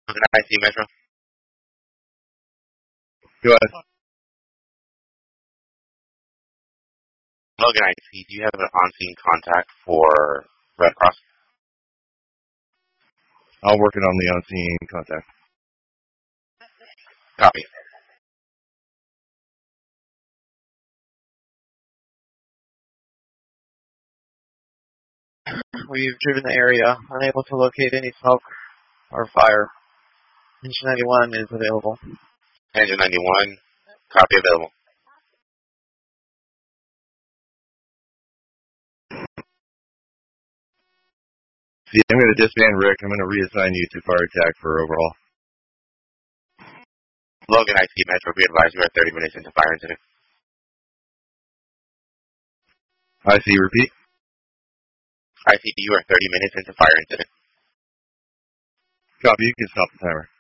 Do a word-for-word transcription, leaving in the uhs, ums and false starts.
Logan I C Metro. Go ahead. Logan I C, do you have an on-scene contact for Red Cross? I'll work it on the on-scene contact. Copy. We've driven the area, unable to locate any smoke or fire. Engine ninety-one is available. Engine ninety-one, copy available. See, I'm going to disband Rick. I'm going to reassign you to fire attack for overhaul. Logan I C Metro, be advised you are thirty minutes into fire incident. I C, repeat. I C, you are thirty minutes into fire incident. Copy, you can stop the timer.